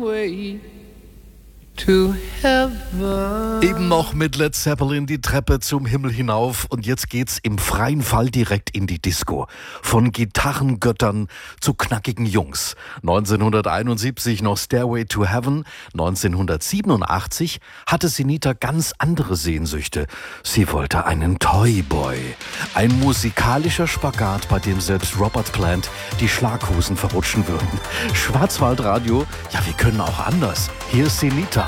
way to heaven. Eben noch mit Led Zeppelin die Treppe zum Himmel hinauf und jetzt geht's im freien Fall direkt in die Disco. Von Gitarrengöttern zu knackigen Jungs. 1971 noch Stairway to Heaven, 1987 hatte Sinita ganz andere Sehnsüchte. Sie wollte einen Toyboy. Ein musikalischer Spagat, bei dem selbst Robert Plant die Schlaghosen verrutschen würden. Schwarzwaldradio, ja, wir können auch anders. Hier ist Sinita